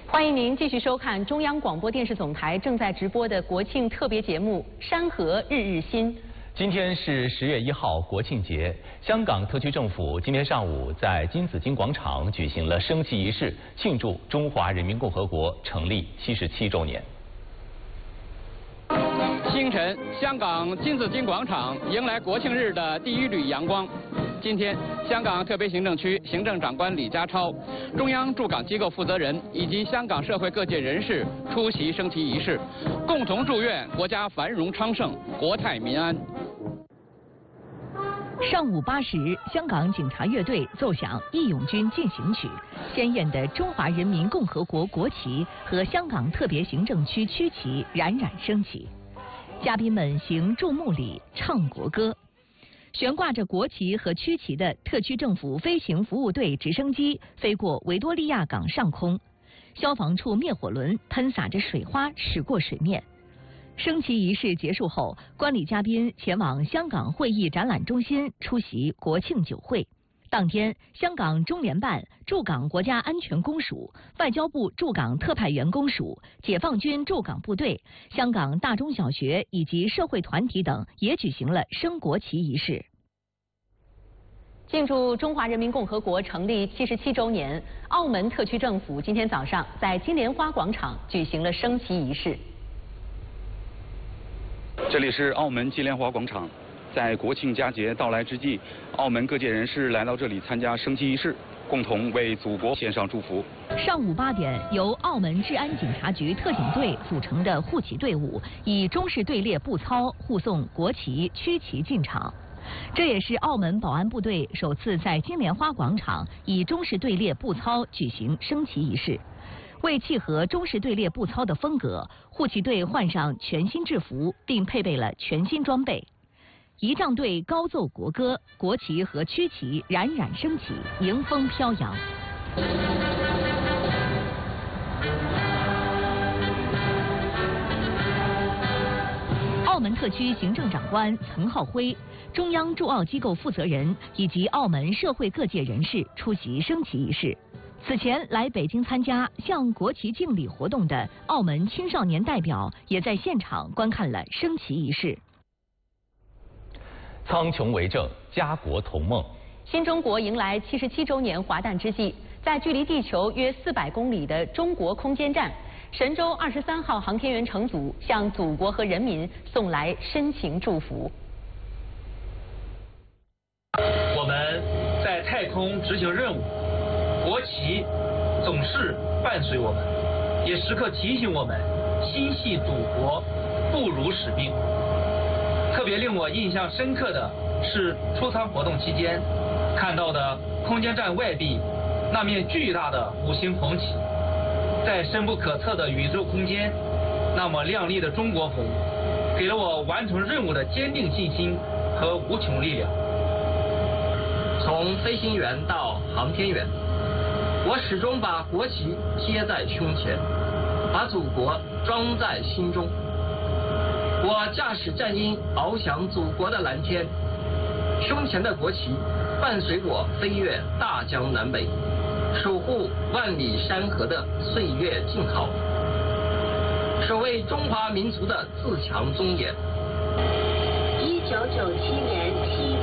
欢迎您继续收看中央广播电视总台正在直播的国庆特别节目《山河日日新》。 今天是10月1号，国庆节。香港特区政府今天上午在金紫荆广场举行了升旗仪式，庆祝中华人民共和国成立77周年。 清晨，香港金紫荆广场迎来国庆日的第一缕阳光。今天，香港特别行政区行政长官李家超、中央驻港机构负责人以及香港社会各界人士出席升旗仪式，共同祝愿国家繁荣昌盛、国泰民安。 上午8时，香港警察乐队奏响《义勇军进行曲》，鲜艳的中华人民共和国国旗和香港特别行政区区旗冉冉升起，嘉宾们行注目礼、唱国歌。悬挂着国旗和区旗的特区政府飞行服务队直升机飞过维多利亚港上空，消防处灭火轮喷洒着水花驶过水面。升旗仪式结束后，观礼嘉宾前往香港会议展览中心出席国庆酒会。当天，香港中联办、驻港国家安全公署、外交部驻港特派员公署、解放军驻港部队、香港大中小学以及社会团体等也举行了升国旗仪式。 庆祝中华人民共和国成立77周年，澳门特区政府今天早上在金莲花广场举行了升旗仪式。 这里是澳门金莲花广场。在国庆佳节到来之际，澳门各界人士来到这里参加升旗仪式，共同为祖国献上祝福。 上午8点，由澳门治安警察局特警队组成的护旗队伍以中式队列步操护送国旗、区旗进场。这也是澳门保安部队首次在金莲花广场以中式队列步操举行升旗仪式。为契合中式队列步操的风格，护旗队换上全新制服，并配备了全新装备。仪仗队高奏国歌，国旗和区旗冉冉升起，迎风飘扬。澳门特区行政长官岑浩辉、中央驻澳机构负责人以及澳门社会各界人士出席升旗仪式。此前来北京参加向国旗敬礼活动的澳门青少年代表也在现场观看了升旗仪式。 苍穹为证，家国同梦。 新中国迎来77周年华诞之际，在距离地球约400公里的中国空间站，神舟23号航天员乘组向祖国和人民送来深情祝福。 我们在太空执行任务，国旗总是伴随我们，也时刻提醒我们心系祖国，不辱使命。特别令我印象深刻的是出舱活动期间看到的空间站外壁那面巨大的5星红旗，在深不可测的宇宙空间，那么亮丽的中国红，给了我完成任务的坚定信心和无穷力量。 从飞行员到航天员，我始终把国旗贴在胸前，把祖国装在心中。我驾驶战鹰翱翔祖国的蓝天，胸前的国旗伴随我飞越大江南北，守护万里山河的岁月静好，守卫中华民族的自强尊严。 1997年7月